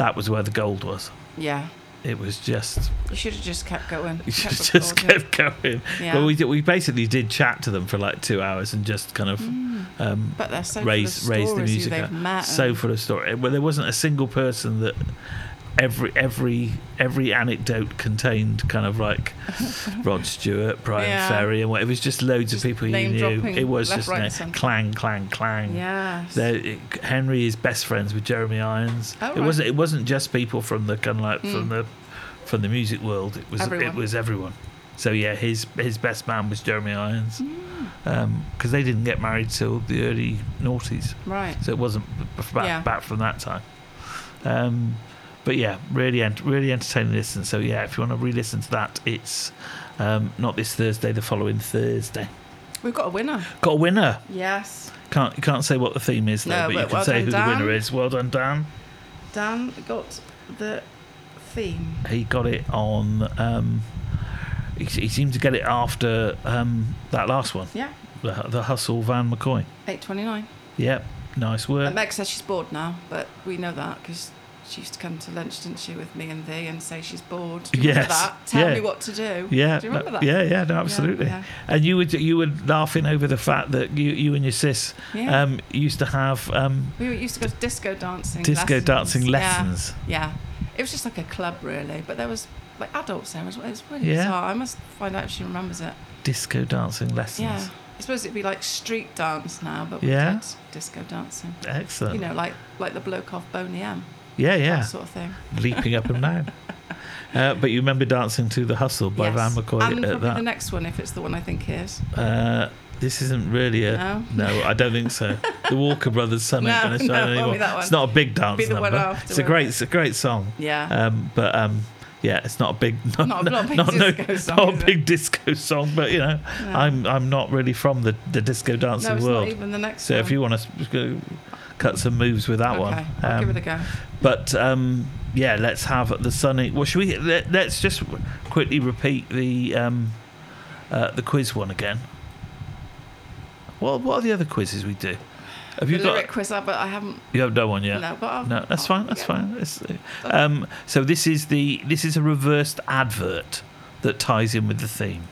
that was where the gold was. Yeah. It was just... You should have just kept going. You should have just kept going. Yeah. Well, we basically did chat to them for like 2 hours and just kind of But they're so raise full of the stories music they've up. met. So full of story. Well, there wasn't a single person that every anecdote contained kind of like Rod Stewart, Brian Ferry, and what. It was just loads of people you knew. It was left, just right, clang, clang, clang. Yes. Henry is best friends with Jeremy Irons. Oh, It wasn't just people from the kind of like from the music world. It was everyone. So yeah, his best man was Jeremy Irons, because they didn't get married till the early noughties. Right. So it wasn't back from that time. But yeah, really entertaining listen. So yeah, if you want to re-listen to that, it's not this Thursday, the following Thursday. We've got a winner. Got a winner. Yes. You can't say what the theme is though, but you can say who the winner is. Well done, Dan. Dan got the theme. He got it on. He seemed to get it after that last one. Yeah. The Hustle Van McCoy. 8:29. Yep. Nice work. Meg says she's bored now, but we know that because she used to come to lunch, didn't she, with me and thee, and say she's bored. Do you remember that? Tell me what to do. Yeah. Do you remember that? Yeah, no, absolutely. Yeah. And you were laughing over the fact that you and your sis used to have we used to go to disco dancing lessons. Yeah. It was just like a club, really, but there was like adults there as well. It's really bizarre. I must find out if she remembers it. Disco dancing lessons. Yeah. I suppose it'd be like street dance now, but we did disco dancing. Excellent. You know, like the bloke off Boney M. Yeah. That sort of thing. Leaping up and down. But you remember dancing to The Hustle by Van McCoy and at probably that. the next one, if it's the one I think it is. This isn't really No, I don't think so. The Walker Brothers' son ain't going to shine anymore. That one. It's not a big dance Be the number. one after, It's a great song. Yeah. Yeah, it's not a big, not a big disco song. But you know, no. I'm not really from the disco dancing world. Not even the next so one. if you want to cut some moves with that one, I'll give it a go. But yeah, let's have the sunny. Well, should we? Let's just quickly repeat the quiz one again. What are the other quizzes we do? Have you got lyric quiz? But I haven't. You haven't done one yet. No, but no, that's fine. That's fine. So this is a reversed advert that ties in with the theme.